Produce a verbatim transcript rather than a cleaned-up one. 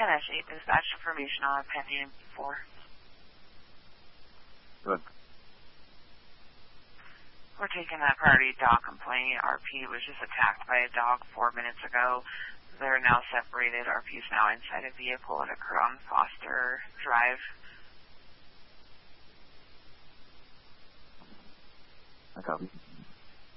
ten S eight, dispatch information on a pending M P four. Good. We're taking that priority dog complaint. R P was just attacked by a dog four minutes ago. They're now separated. R P is now inside a vehicle at a Crown Foster Drive. I copy.